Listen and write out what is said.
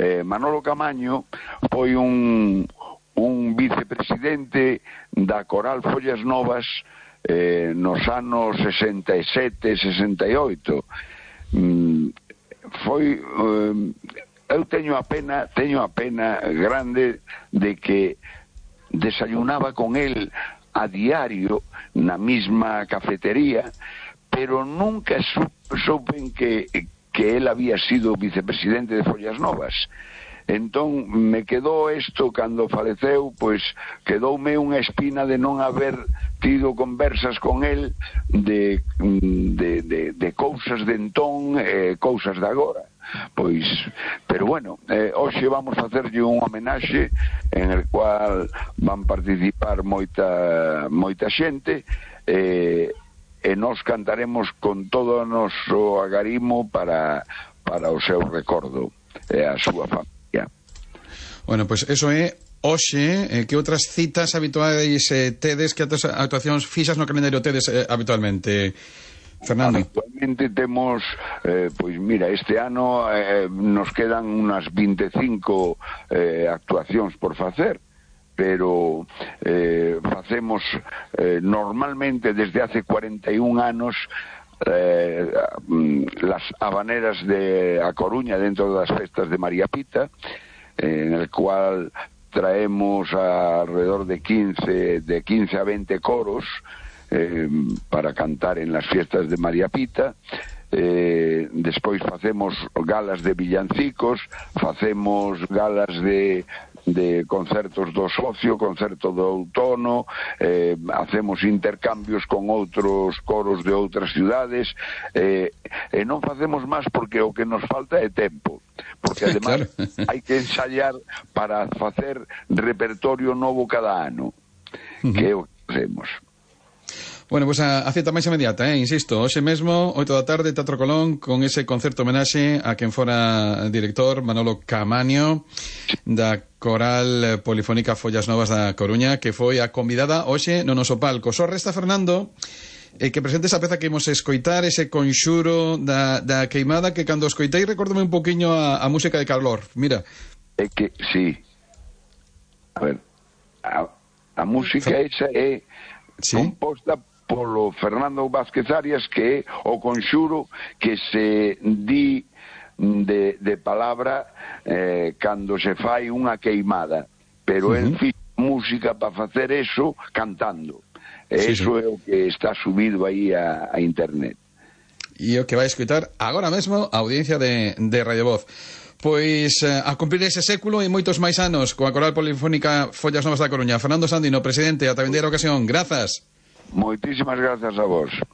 Manolo Camaño foi un vicepresidente da Coral Follas Novas nos anos 67, 68. Foi eu teño a pena grande de que desayunaba con él a diario na mesma cafetería, pero nunca supen que él había sido vicepresidente de Follas Novas. Entón me quedou isto cando faleceu, pois quedoume unha espina de non haber tido conversas con él de cousas de entón, cousas de agora. Pois, pero bueno, hoxe vamos a hacerlle un homenaxe en el cual van participar moita xente, e nós cantaremos con todo o noso agarimo para o seu recordo e a súa familia. Bueno, pois eso é hoxe. Que outras citas habituais tedes, que outras actuacións fixas no calendario tedes habitualmente, Fernando? Habitualmente temos, pois mira, este ano nos quedan unas 25 actuacións por facer, pero facemos normalmente desde hace 41 anos las habaneras de A Coruña dentro das festas de María Pita, en el cual traemos alrededor de 15 a 20 coros para cantar en las fiestas de María Pita. Despois facemos galas de villancicos, facemos galas de concertos do socio, concerto do outono, hacemos intercambios con outros coros de outras cidades, e non facemos máis porque o que nos falta é tempo, porque además claro, hai que ensayar para facer repertorio novo cada ano, que é o que facemos. Bueno, pois a cita máis inmediata, insisto, hoxe mesmo, 8 da tarde, Teatro Colón, con ese concerto homenaxe a quen fora director, Manolo Camaño, da Coral Polifónica Follas Novas da Coruña, que foi a convidada hoxe no noso palco. Só resta, Fernando, que presente esa peza que imos escoitar, ese conxuro da queimada, que cando escoitei recórdome un poquinho a música de Calor. Mira. É que, sí. A ver, a música esa é composta polo Fernando Vázquez Arias, que é o conxuro que se di de palabra cando se fai unha queimada, pero el fixo música para facer eso cantando. Eso é o que está subido aí a internet. E o que vai escutar agora mesmo a audiencia de Radio Voz. Pois a cumprir ese século e moitos máis anos coa Coral Polifónica Follas Novas da Coruña. Fernando Sandino, presidente, ata vindeira ocasión. Grazas. Moitísimas grazas a vos.